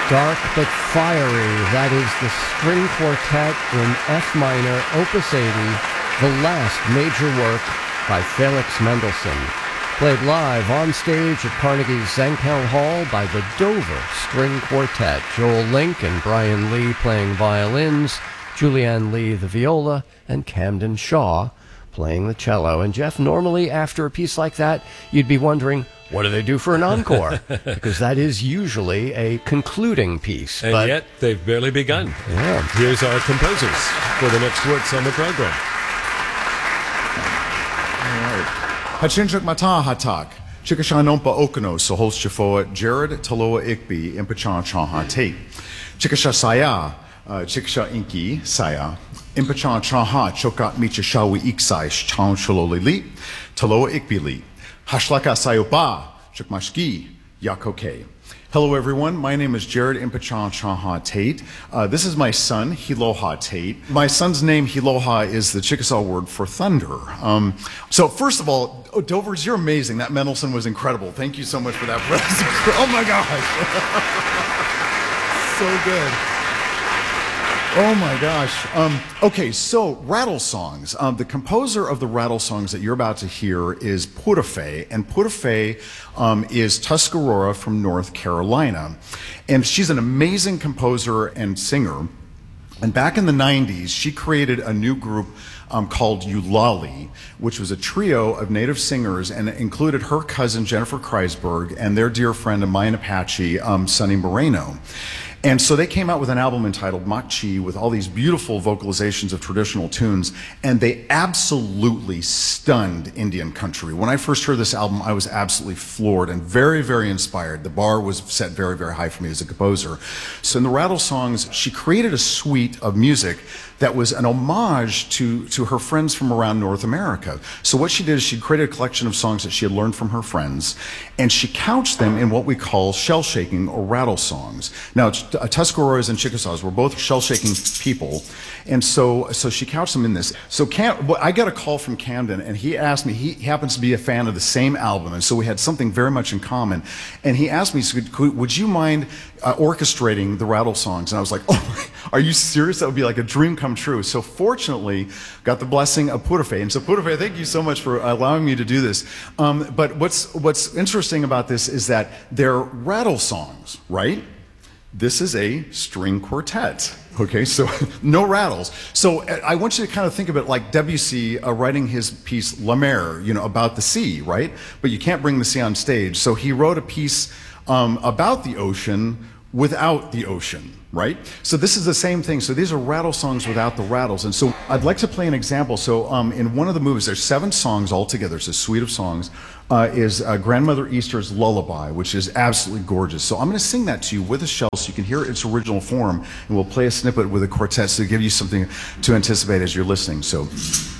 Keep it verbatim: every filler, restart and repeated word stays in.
Dark but fiery, that is the string quartet in F minor, Opus eighty, the last major work by Felix Mendelssohn. Played live on stage at Carnegie's Zankel Hall by the Dover String Quartet. Joel Link and Brian Lee playing violins, Julianne Lee the viola, and Camden Shaw playing the cello. And Jeff, normally after a piece like that, you'd be wondering, what do they do for an encore? Because that is usually a concluding piece. And but yet, they've barely begun. Yeah. Here's our composers for the next works on the program. Hachinchuk Mata Hatak, Chikashanompa Okano, Sohos Chafoa, Jared Taloa Ikbi, Impachan Chaha Tate, Chikasha Saya, Chikasha Inki, Saya, Impachan Chaha, Chokat Micha Shawi Iksai, Chan Shalolili, Taloa Ikbili, Hashlaka Sayopa, Chukmashki, Yakoke. Hello everyone, my name is Jared Impachan Chaha Tate. Uh, this is my son, Hiloha Tate. My son's name, Hiloha, is the Chickasaw word for thunder. Um, so first of all, oh, Dovers, you're amazing. That Mendelssohn was incredible. Thank you so much for that. Oh my gosh. So good. Oh my gosh. Um, okay, so rattle songs. Um, the composer of the rattle songs that you're about to hear is Purafe, and Purafe um, is Tuscarora from North Carolina. And she's an amazing composer and singer. And back in the nineties, she created a new group um, called Eulalie, which was a trio of native singers, and it included her cousin Jennifer Kreisberg and their dear friend Amayan Apache, um, Sonny Moreno. And so they came out with an album entitled Makchi with all these beautiful vocalizations of traditional tunes, and they absolutely stunned Indian country. When I first heard this album, I was absolutely floored and very, very inspired. The bar was set very, very high for me as a composer. So in the Rattle Songs, she created a suite of music that was an homage to, to her friends from around North America. So what she did is she created a collection of songs that she had learned from her friends, and she couched them in what we call shell-shaking or rattle songs. Now, Tuscaroras and Chickasaws were both shell-shaking people, and so so she couched them in this. So Cam, well, I got a call from Camden, and he asked me, he happens to be a fan of the same album, and so we had something very much in common, and he asked me, so could, would you mind uh, orchestrating the rattle songs? And I was like, oh, are you serious? That would be like a dream come true. So fortunately, got the blessing of Purafe. And so Purafe, thank you so much for allowing me to do this. Um, but what's, what's interesting about this is that they're rattle songs, right? This is a string quartet. Okay, so no rattles. So I want you to kind of think of it like Debussy uh, writing his piece La Mer, you know, about the sea, right? But you can't bring the sea on stage. So he wrote a piece um, about the ocean without the ocean, right? So this is the same thing. So these are rattle songs without the rattles. And so I'd like to play an example. So um, in one of the movies, there's seven songs altogether. It's a suite of songs. Uh, is uh, Grandmother Easter's Lullaby, which is absolutely gorgeous. So I'm going to sing that to you with a shell so you can hear its original form, and we'll play a snippet with a quartet to give you something to anticipate as you're listening. So.